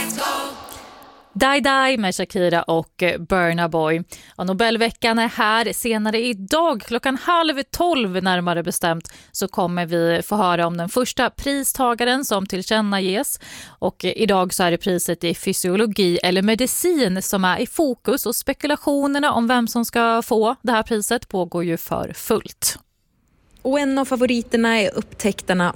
Die Die med Shakira och Burna Boy. Och Nobelveckan är här. Senare idag klockan 11:30 närmare bestämt så kommer vi få höra om den första pristagaren som tillkännages. Och idag så är det priset i fysiologi eller medicin som är i fokus, och spekulationerna om vem som ska få det här priset pågår ju för fullt. Och en av favoriterna är upptäcktarna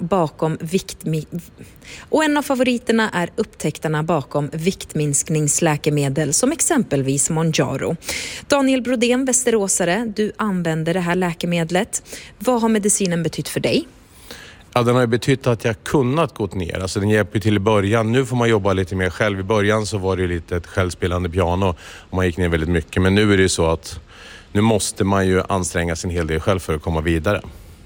bakom viktminskningsläkemedel som exempelvis Mounjaro. Daniel Brodén, västeråsare, du använder det här läkemedlet. Vad har medicinen betytt för dig? Ja, den har betytt att jag kunnat gått ner. Alltså den hjälper till i början. Nu får man jobba lite mer själv. I början så var det lite ett självspelande piano och man gick ner väldigt mycket. Men nu är det ju så att nu måste man ju anstränga sig en hel del själv för att komma vidare.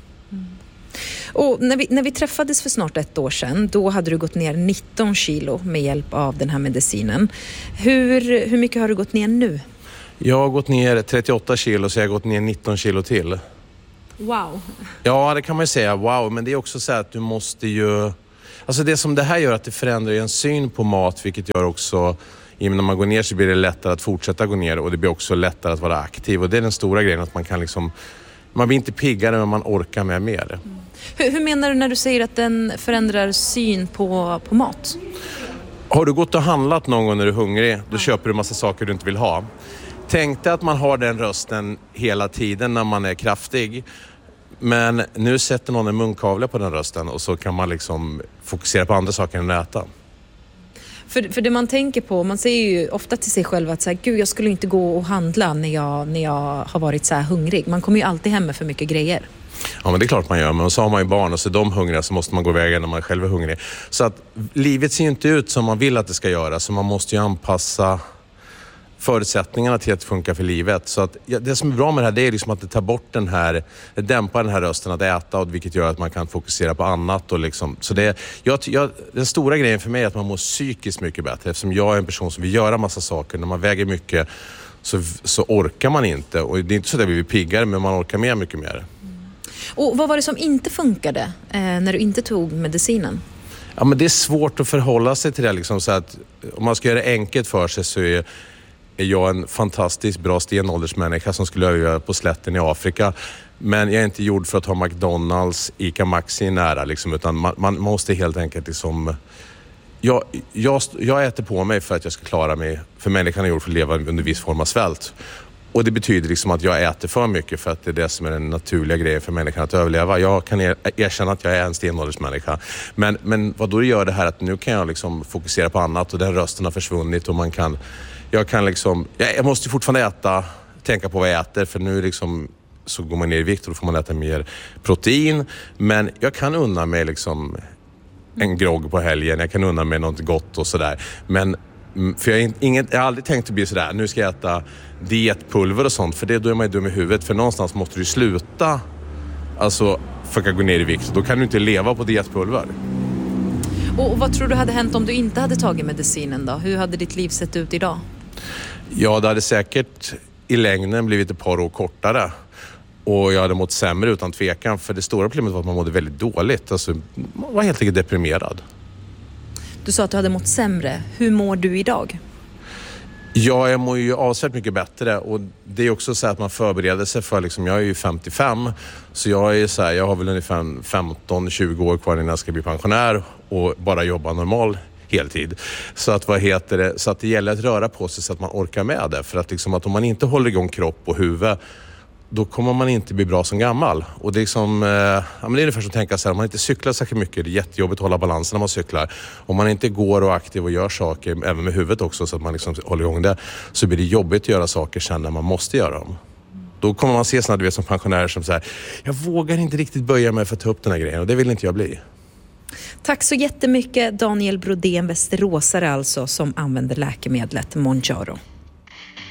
Och när vi träffades för snart 1 år sedan, då hade du gått ner 19 kilo med hjälp av den här medicinen. Hur mycket har du gått ner nu? Jag har gått ner 38 kilo, så jag har gått ner 19 kilo till. Wow. Ja, det kan man ju säga. Wow, men det är också så att du måste ju... Alltså det som det här gör, att det förändrar en syn på mat, vilket gör också... När man går ner så blir det lättare att fortsätta gå ner, och det blir också lättare att vara aktiv. Och det är den stora grejen, att man kan liksom... Man blir inte piggare, men man orkar med mer. Hur menar du när du säger att den förändrar syn på mat? Har du gått och handlat någon gång när du är hungrig, då köper du massa saker du inte vill ha. Tänk dig att man har den rösten hela tiden när man är kraftig. Men nu sätter någon en munkavle på den rösten, och så kan man liksom fokusera på andra saker än att äta. För det man tänker på, man säger ju ofta till sig själv att så här, gud, jag skulle inte gå och handla när jag har varit så här hungrig. Man kommer ju alltid hem med för mycket grejer. Ja, men det är klart man gör. Men så har man ju barn, och så är de hungriga, så måste man gå iväg när man själv är hungrig. Så att livet ser ju inte ut som man vill att det ska göra. Så man måste ju anpassa förutsättningarna till att funka för livet. Så att, det som är bra med det här, det är liksom att det tar bort det dämpar den här rösten att äta, och vilket gör att man kan fokusera på annat. Och liksom, så den stora grejen för mig är att man mår psykiskt mycket bättre. Eftersom jag är en person som vill göra massa saker. När man väger mycket så orkar man inte. Och det är inte så att vi blir piggare, men man orkar med mycket mer. Och vad var det som inte funkade när du inte tog medicinen? Ja, men det är svårt att förhålla sig till det. Liksom, så att om man ska göra det enkelt för sig, så är jag en fantastiskt bra stenåldersmänniska som skulle överleva på slätten i Afrika. Men jag är inte gjord för att ha McDonalds, Ica Maxi nära. Liksom, utan man måste helt enkelt... Liksom, jag äter på mig för att jag ska klara mig. För människan är gjord för att leva under viss form av svält. Och det betyder liksom att jag äter för mycket, för att det är det som är den naturliga grejen för människan att överleva. Jag kan erkänna att jag är en stenåldersmänniska. Men vad då gör det här att nu kan jag liksom fokusera på annat, och den rösten har försvunnit, och jag måste fortfarande tänka på vad jag äter, för nu liksom så går man ner i vikt och då får man äta mer protein. Men jag kan unna mig liksom en grogg på helgen, jag kan unna mig något gott och sådär. Men för jag har aldrig tänkt att bli sådär, nu ska jag äta dietpulver och sånt, för då är man ju dum i huvudet. För någonstans måste du sluta, alltså för att gå ner i vikt. Då kan du inte leva på dietpulver. Och vad tror du hade hänt om du inte hade tagit medicinen då? Hur hade ditt liv sett ut idag? Ja, det hade säkert i längden blivit ett par år kortare. Och jag hade mått sämre utan tvekan. För det stora problemet var att man mådde väldigt dåligt. Alltså, man var helt enkelt deprimerad. Du sa att du hade mått sämre. Hur mår du idag? Ja, jag mår ju avsevärt mycket bättre. Och det är också så att man förbereder sig för, liksom, jag är ju 55. Så jag har väl ungefär 15-20 år kvar innan jag ska bli pensionär. Och bara jobba normal heltid. Så att så att det gäller att röra på sig så att man orkar med det. För att, liksom, att om man inte håller igång kropp och huvud, då kommer man inte bli bra som gammal. Och det är liksom, det är ungefär som att tänka så här, om man inte cyklar så mycket, det är jättejobbigt att hålla balansen när man cyklar. Om man inte går och aktiv och gör saker, även med huvudet också, så att man liksom håller igång det, så blir det jobbigt att göra saker sen när man måste göra dem. Då kommer man se sådana, du vet, som pensionärer som så här, jag vågar inte riktigt böja mig för att ta upp den här grejen, och det vill inte jag bli. Tack så jättemycket, Daniel Brodén, västeråsare alltså, som använder läkemedlet Mounjaro.